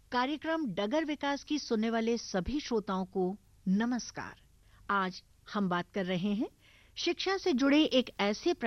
कार्यक्रम डगर विकास की सुनने वाले सभी श्रोताओं को नमस्कार। आज हम बात कर रहे हैं शिक्षा से जुड़े एक ऐसे